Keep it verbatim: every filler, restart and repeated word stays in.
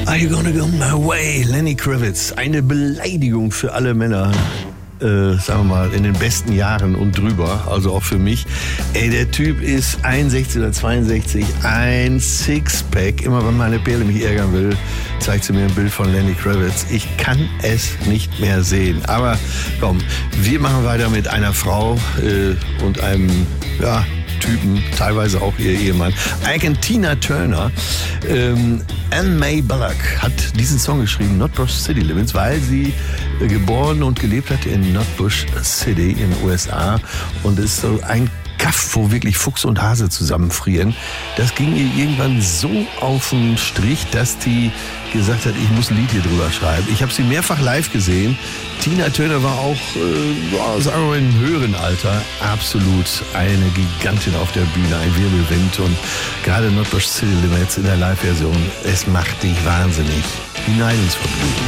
Are you gonna go my way? Lenny Kravitz. Eine Beleidigung für alle Männer. Äh, sagen wir mal, in den besten Jahren und drüber, also auch für mich. Ey, der Typ ist einundsechzig oder zweiundsechzig, ein Sixpack. Immer wenn meine Perle mich ärgern will, zeigt sie mir ein Bild von Lenny Kravitz. Ich kann es nicht mehr sehen. Aber komm, wir machen weiter mit einer Frau äh, und einem, ja, Typen, teilweise auch ihr Ehemann. Eigentlich Tina Turner. Ähm, Anne May Bullock hat diesen Song geschrieben, Nutbush City Limits, weil sie äh, geboren und gelebt hat in Nutbush City in den U S A und ist so ein Kaff, wo wirklich Fuchs und Hase zusammenfrieren. Das ging ihr irgendwann so auf den Strich, dass die gesagt hat, ich muss ein Lied hier drüber schreiben. Ich habe sie mehrfach live gesehen. Tina Turner war auch, äh, sagen wir mal, im höheren Alter absolut eine Gigantin auf der Bühne, ein Wirbelwind. Und gerade Nutbush City Limits in der Live-Version, es macht dich wahnsinnig. Hinein ins Vergnügen.